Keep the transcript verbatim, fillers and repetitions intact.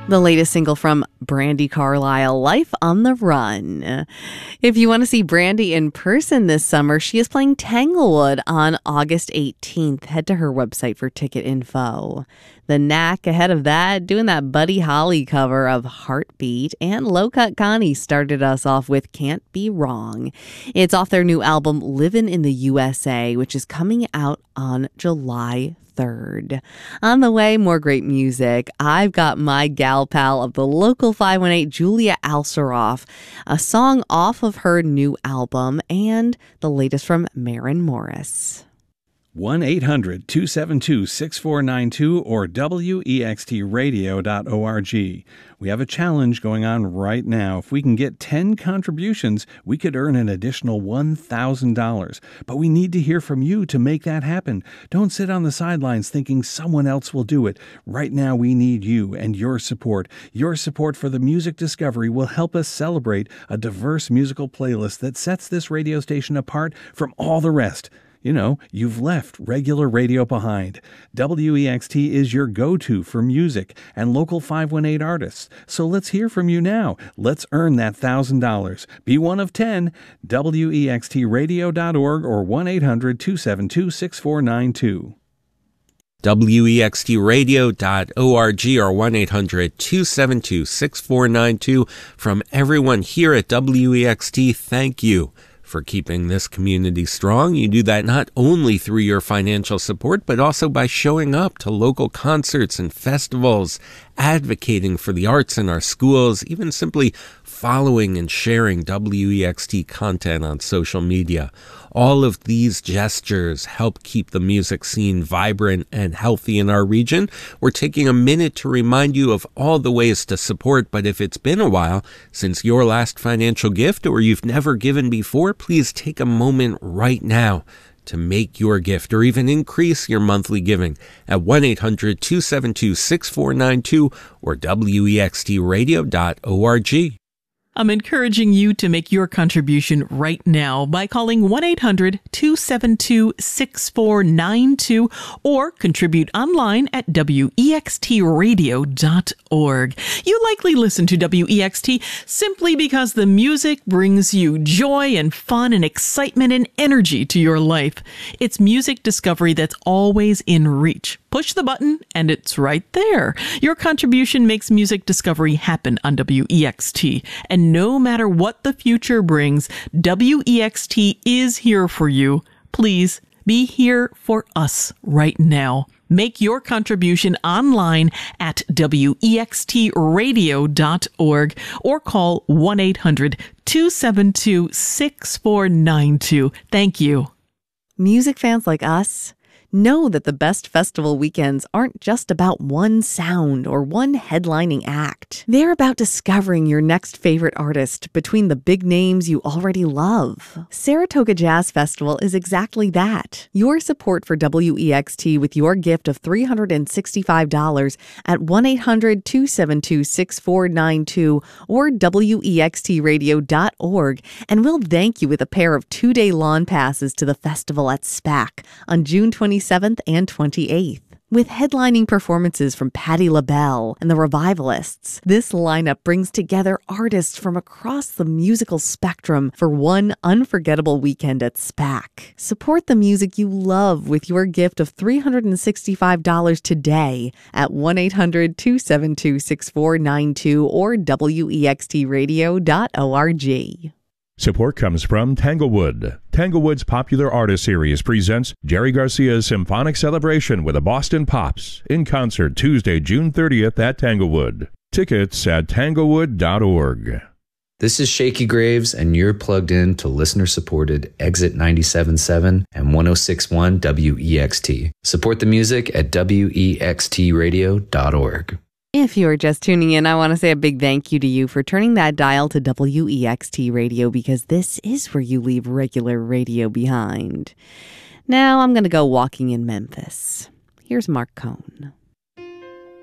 The latest single from Brandi Carlile, Life on the Run. If you want to see Brandi in person this summer, she is playing Tanglewood on August eighteenth. Head to her website for ticket info. The Knack ahead of that, doing that Buddy Holly cover of Heartbeat, and Low Cut Connie started us off with Can't Be Wrong. It's off their new album, Livin' in the U S A, which is coming out on July third. On the way, more great music. I've got my gal pal of the local five one eight, Julia Alceroff, a song off of her new album, and the latest from Maren Morris. one eight hundred two seven two six four nine two or W E X T radio dot org. We have a challenge going on right now. If we can get ten contributions, we could earn an additional one thousand dollars. But we need to hear from you to make that happen. Don't sit on the sidelines thinking someone else will do it. Right now, we need you and your support. Your support for the Music Discovery will help us celebrate a diverse musical playlist that sets this radio station apart from all the rest. You know, you've left regular radio behind. W E X T is your go-to for music and local five one eight artists. So let's hear from you now. Let's earn that one thousand dollars. Be one of ten. W E X T radio dot org or one eight hundred two seven two six four nine two. W E X T radio dot org or one eight hundred two seven two six four nine two. From everyone here at W E X T, thank you for keeping this community strong. You do that not only through your financial support, but also by showing up to local concerts and festivals, advocating for the arts in our schools, even simply following and sharing W E X T content on social media. All of these gestures help keep the music scene vibrant and healthy in our region. We're taking a minute to remind you of all the ways to support, but if it's been a while since your last financial gift or you've never given before, please take a moment right now to make your gift or even increase your monthly giving at one eight hundred two seven two six four nine two or W E X T radio dot org. I'm encouraging you to make your contribution right now by calling one eight hundred two seven two six four nine two or contribute online at W E X T radio dot org. You likely listen to W E X T simply because the music brings you joy and fun and excitement and energy to your life. It's music discovery that's always in reach. Push the button and it's right there. Your contribution makes music discovery happen on W E X T. And no matter what the future brings, W E X T is here for you. Please be here for us right now. Make your contribution online at W E X T radio dot org or call one eight hundred two seven two six four nine two. Thank you. Music fans like us know that the best festival weekends aren't just about one sound or one headlining act. They're about discovering your next favorite artist between the big names you already love. Saratoga Jazz Festival is exactly that. Your support for W E X T with your gift of three hundred sixty-five dollars at one eight hundred two seven two six four nine two or W E X T radio dot org, and we'll thank you with a pair of two-day lawn passes to the festival at SPAC on June twenty-seventh and twenty-eighth. With headlining performances from Patti LaBelle and the Revivalists, this lineup brings together artists from across the musical spectrum for one unforgettable weekend at SPAC. Support the music you love with your gift of three hundred sixty-five dollars today at one eight hundred two seven two six four nine two or W E X T radio dot org. Support comes from Tanglewood. Tanglewood's popular artist series presents Jerry Garcia's Symphonic Celebration with the Boston Pops in concert Tuesday, June thirtieth at Tanglewood. Tickets at tanglewood dot org. This is Shaky Graves, and you're plugged in to listener-supported Exit ninety-seven point seven and one oh six point one W E X T. Support the music at W E X T radio dot org. If you're just tuning in, I want to say a big thank you to you for turning that dial to W E X T Radio, because this is where you leave regular radio behind. Now I'm going to go walking in Memphis. Here's Mark Cohn.